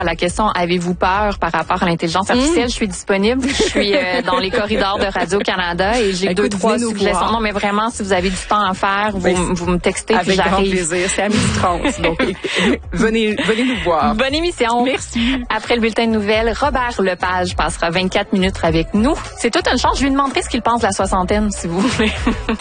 La question, avez-vous peur par rapport à l'intelligence artificielle? Je suis disponible. Je suis dans les corridors de Radio-Canada et j'ai 2-3 suggestions. Non, mais vraiment, si vous avez du temps à faire, vous me textez puis j'arrive. Avec grand plaisir. C'est à 12h30. Donc, venez nous voir. Bonne émission. Merci. Après le bulletin de nouvelles, Robert Lepage passera 24 minutes avec nous. C'est toute une chance. Je lui demanderai ce qu'il pense de la soixantaine, si vous voulez.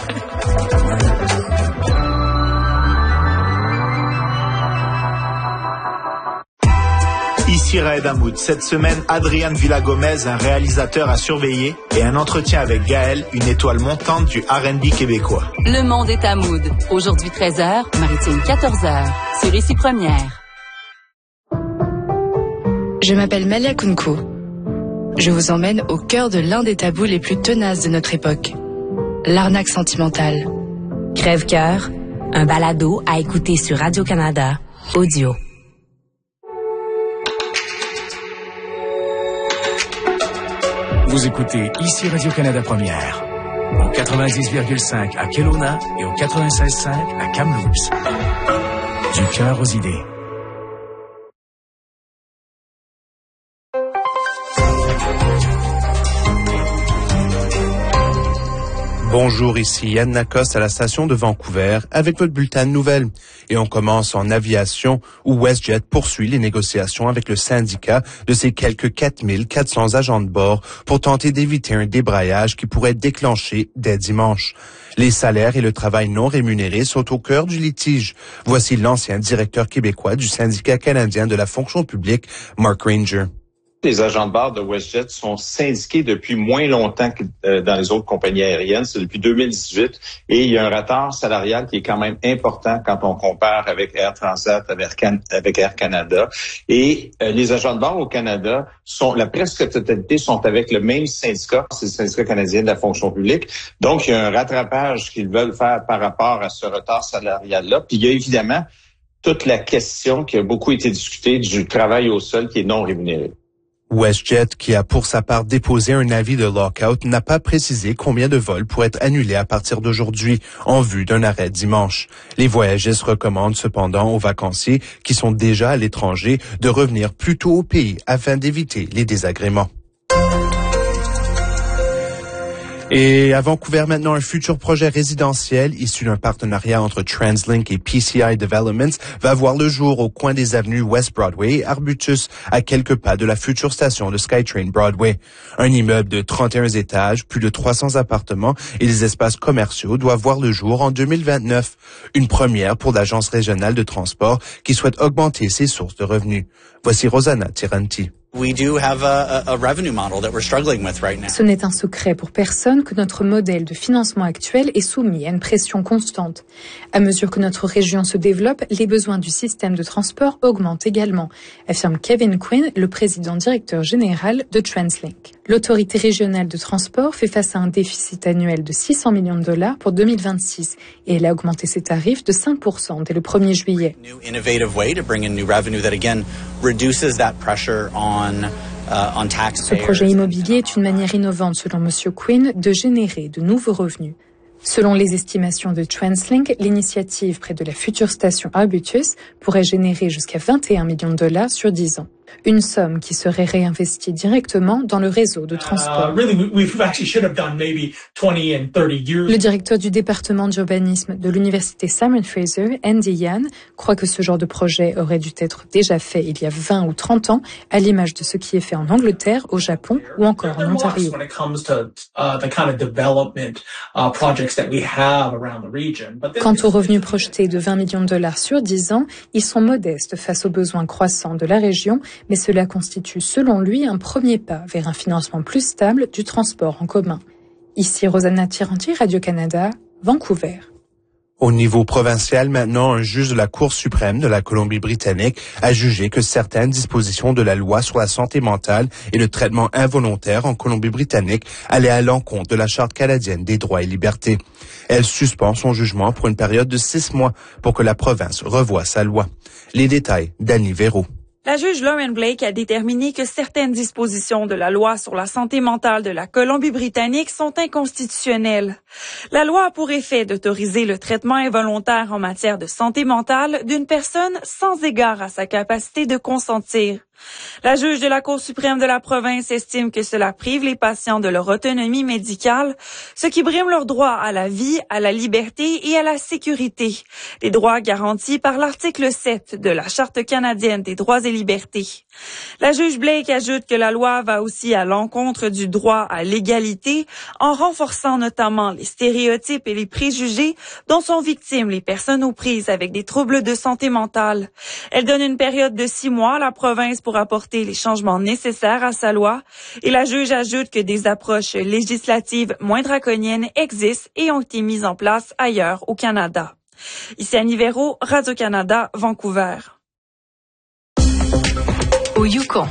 Ici Raed Hamoud. Cette semaine, Adrian Villagomez, un réalisateur à surveiller, et un entretien avec Gaël, une étoile montante du R&B québécois. Le monde est à Hamoud. Aujourd'hui 13h, Maritime 14h. Sur Ici Première. Je m'appelle Malia Kunko. Je vous emmène au cœur de l'un des tabous les plus tenaces de notre époque. L'arnaque sentimentale. Crève-cœur, un balado à écouter sur Radio-Canada, audio. Vous écoutez Ici Radio-Canada Première, au 90,5 à Kelowna et au 96,5 à Kamloops. Du cœur aux idées. Bonjour, ici Yann Lacoste à la station de Vancouver avec votre bulletin de nouvelles. Et on commence en aviation où WestJet poursuit les négociations avec le syndicat de ses quelques 4400 agents de bord pour tenter d'éviter un débrayage qui pourrait être déclenché dès dimanche. Les salaires et le travail non rémunéré sont au cœur du litige. Voici l'ancien directeur québécois du syndicat canadien de la fonction publique, Mark Ranger. Les agents de bord de WestJet sont syndiqués depuis moins longtemps que dans les autres compagnies aériennes. C'est depuis 2018. Et il y a un retard salarial qui est quand même important quand on compare avec Air Transat, avec Air Canada. Et les agents de bord au Canada la presque totalité sont avec le même syndicat, c'est le syndicat canadien de la fonction publique. Donc, il y a un rattrapage qu'ils veulent faire par rapport à ce retard salarial-là. Puis il y a évidemment toute la question qui a beaucoup été discutée du travail au sol qui est non rémunéré. WestJet, qui a pour sa part déposé un avis de lockout, n'a pas précisé combien de vols pourraient être annulés à partir d'aujourd'hui, en vue d'un arrêt dimanche. Les voyagistes recommandent cependant aux vacanciers qui sont déjà à l'étranger de revenir plus tôt au pays afin d'éviter les désagréments. Et à Vancouver, maintenant, un futur projet résidentiel issu d'un partenariat entre TransLink et PCI Developments va voir le jour au coin des avenues West Broadway et Arbutus, à quelques pas de la future station de SkyTrain Broadway. Un immeuble de 31 étages, plus de 300 appartements et des espaces commerciaux doivent voir le jour en 2029. Une première pour l'Agence régionale de transport qui souhaite augmenter ses sources de revenus. Voici Rosanna Tiranti. Ce n'est un secret pour personne que notre modèle de financement actuel est soumis à une pression constante. À mesure que notre région se développe, les besoins du système de transport augmentent également, affirme Kevin Quinn, le président directeur général de TransLink. L'autorité régionale de transport fait face à un déficit annuel de 600 millions de dollars pour 2026 et elle a augmenté ses tarifs de 5% dès le 1er juillet. Ce projet immobilier est une manière innovante, selon M. Quinn, de générer de nouveaux revenus. Selon les estimations de TransLink, l'initiative près de la future station Arbutus pourrait générer jusqu'à 21 millions de dollars sur 10 ans. Une somme qui serait réinvestie directement dans le réseau de transport. Le directeur du département d'urbanisme de l'université Simon Fraser, Andy Yan, croit que ce genre de projet aurait dû être déjà fait il y a 20 ou 30 ans, à l'image de ce qui est fait en Angleterre, au Japon ou encore en Ontario. Quant aux revenus projetés de 20 millions de dollars sur 10 ans, ils sont modestes face aux besoins croissants de la région, mais cela constitue, selon lui, un premier pas vers un financement plus stable du transport en commun. Ici Rosanna Tiranti, Radio-Canada, Vancouver. Au niveau provincial, maintenant, un juge de la Cour suprême de la Colombie-Britannique a jugé que certaines dispositions de la loi sur la santé mentale et le traitement involontaire en Colombie-Britannique allaient à l'encontre de la Charte canadienne des droits et libertés. Elle suspend son jugement pour une période de 6 mois pour que la province revoie sa loi. Les détails, Dani Véro. La juge Lauren Blake a déterminé que certaines dispositions de la loi sur la santé mentale de la Colombie-Britannique sont inconstitutionnelles. La loi a pour effet d'autoriser le traitement involontaire en matière de santé mentale d'une personne sans égard à sa capacité de consentir. La juge de la Cour suprême de la province estime que cela prive les patients de leur autonomie médicale, ce qui brime leur droit à la vie, à la liberté et à la sécurité, les droits garantis par l'article 7 de la Charte canadienne des droits et libertés. La juge Blake ajoute que la loi va aussi à l'encontre du droit à l'égalité en renforçant notamment les stéréotypes et les préjugés dont sont victimes les personnes aux prises avec des troubles de santé mentale. Elle donne une période de 6 mois à la province pour apporter les changements nécessaires à sa loi et la juge ajoute que des approches législatives moins draconiennes existent et ont été mises en place ailleurs au Canada. Ici Annie Véro, Radio-Canada, Vancouver. Au Yukon.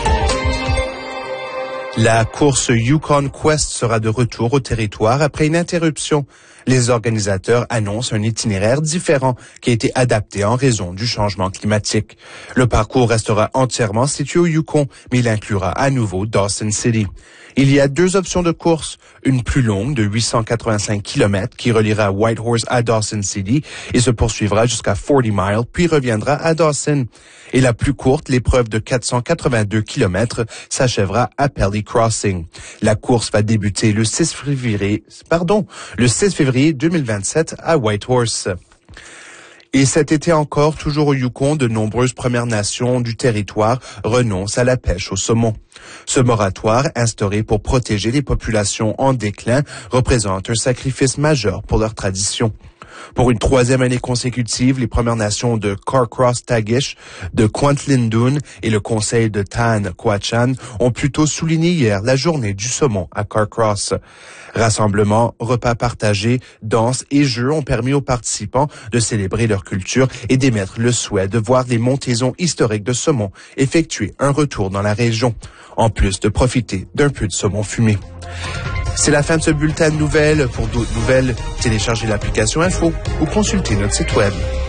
La course Yukon Quest sera de retour au territoire après une interruption. Les organisateurs annoncent un itinéraire différent qui a été adapté en raison du changement climatique. Le parcours restera entièrement situé au Yukon, mais il inclura à nouveau Dawson City. Il y a 2 options de course, une plus longue de 885 km qui reliera Whitehorse à Dawson City et se poursuivra jusqu'à 40 miles, puis reviendra à Dawson. Et la plus courte, l'épreuve de 482 km, s'achèvera à Pelly Crossing. La course va débuter le 6 février 2027 à Whitehorse. Et cet été encore, toujours au Yukon, de nombreuses Premières Nations du territoire renoncent à la pêche au saumon. Ce moratoire, instauré pour protéger les populations en déclin, représente un sacrifice majeur pour leur tradition. Pour une 3e année consécutive, les Premières Nations de Carcross-Tagish, de Kwantlen-Dune et le Conseil de Tan-Quachan ont plutôt souligné hier la journée du saumon à Carcross. Rassemblements, repas partagés, danses et jeux ont permis aux participants de célébrer leur culture et d'émettre le souhait de voir des montaisons historiques de saumon effectuer un retour dans la région, en plus de profiter d'un peu de saumon fumé. C'est la fin de ce bulletin de nouvelles. Pour d'autres nouvelles, téléchargez l'application Info ou consultez notre site web.